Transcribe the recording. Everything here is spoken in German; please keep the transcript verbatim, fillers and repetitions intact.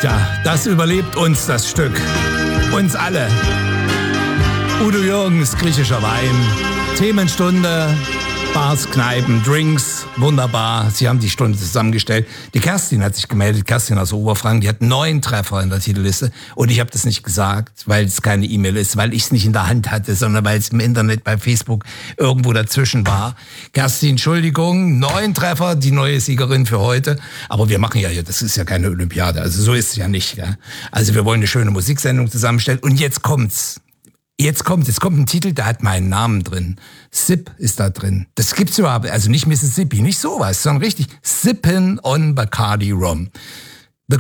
Tja, das überlebt uns, das Stück. Uns alle. Udo Jürgens, griechischer Wein. Themenstunde, Bars, Kneipen, Drinks, wunderbar. Sie haben die Stunde zusammengestellt. Die Kerstin hat sich gemeldet, Kerstin aus Oberfranken, die hat neun Treffer in der Titelliste. Und ich habe das nicht gesagt, weil es keine E-Mail ist, weil ich es nicht in der Hand hatte, sondern weil es im Internet, bei Facebook irgendwo dazwischen war. Kerstin, Entschuldigung, neun Treffer, die neue Siegerin für heute. Aber wir machen ja hier, das ist ja keine Olympiade, also so ist es ja nicht. Ja? Also wir wollen eine schöne Musiksendung zusammenstellen. Und jetzt kommt's. Jetzt kommt, jetzt kommt ein Titel, der hat meinen Namen drin. Sip ist da drin. Das gibt's überhaupt, also nicht Mississippi, nicht sowas, sondern richtig Sippin' on Bacardi Rum.